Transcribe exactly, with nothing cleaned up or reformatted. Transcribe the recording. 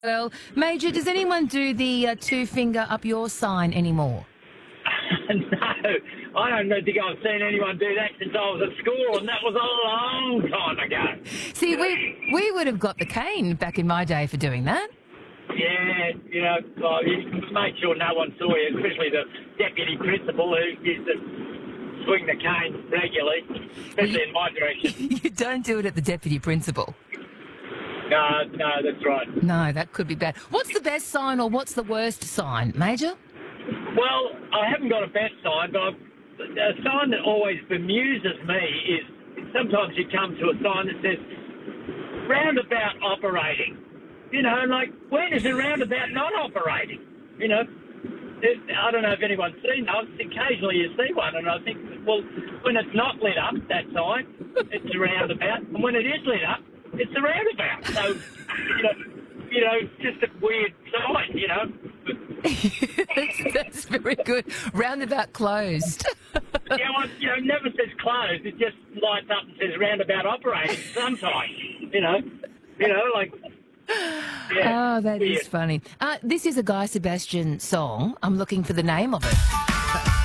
Well, Major, does anyone do the uh, two finger up your sign anymore? No, I don't think I've seen anyone do that since I was at school, and that was a long time ago. See, we we would have got the cane back in my day for doing that. Yeah, you know, well, you made sure no one saw you, especially the deputy principal who used to swing the cane regularly, especially in my direction. You don't do it at the deputy principal. No, no, that's right. No, that could be bad. What's the best sign or what's the worst sign, Major? Well, I haven't got a best sign, but I've, a sign that always bemuses me is sometimes you come to a sign that says roundabout operating. You know, like, when is a roundabout not operating? You know, it, I don't know if anyone's seen those. Occasionally you see one, and I think, well, when it's not lit up, that sign, it's a roundabout. And when it is lit up, it's a roundabout. So, you know, you know, just a weird sign, you know. that's, that's very good. Roundabout closed. Yeah, well, you know, it never says closed. It just lights up and says roundabout operating sometimes, you know. You know, like... Yeah, oh, that weird. is funny. Uh, this is a Guy Sebastian song. I'm looking for the name of it.